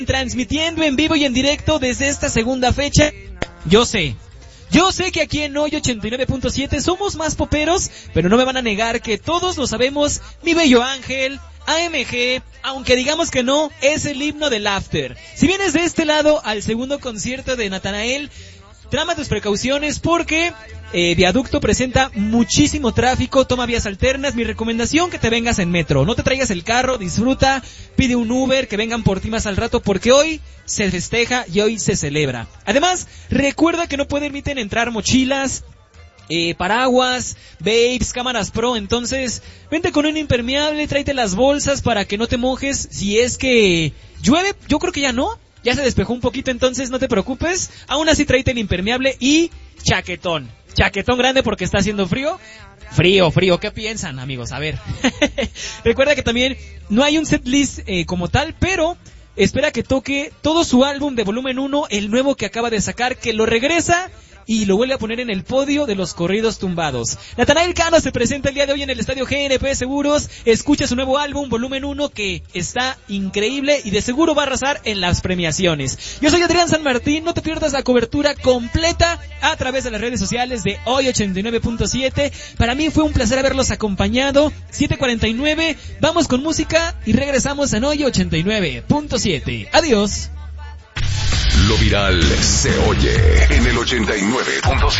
Transmitiendo en vivo y en directo desde esta segunda fecha. Yo sé que aquí en Hoy 89.7 somos más poperos, pero no me van a negar que todos lo sabemos. Mi bello ángel, AMG, aunque digamos que no, es el himno del after. Si vienes de este lado al segundo concierto de Natanael, trama tus precauciones porque Viaducto presenta muchísimo tráfico, toma vías alternas. Mi recomendación, que te vengas en metro, no te traigas el carro, disfruta, pide un Uber, que vengan por ti más al rato, porque hoy se festeja y hoy se celebra. Además, recuerda que no permiten entrar mochilas, paraguas, babes, cámaras pro, entonces vente con un impermeable, tráete las bolsas para que no te mojes. Si es que llueve, yo creo que ya no, ya se despejó un poquito, entonces no te preocupes. Aún así tráete el impermeable y chaquetón grande porque está haciendo frío, ¿qué piensan, amigos? A ver, recuerda que también no hay un setlist como tal, pero espera que toque todo su álbum de volumen 1, el nuevo que acaba de sacar, que lo regresa y lo vuelve a poner en el podio de los corridos tumbados. Natanael Cano se presenta el día de hoy en el Estadio GNP Seguros. Escucha su nuevo álbum, volumen 1, que está increíble y de seguro va a arrasar en las premiaciones. Yo soy Adrián San Martín, no te pierdas la cobertura completa a través de las redes sociales de Hoy 89.7. Para mí fue un placer haberlos acompañado. 7:49, vamos con música y regresamos en Hoy 89.7. Adiós. Lo viral se oye en el 89.7.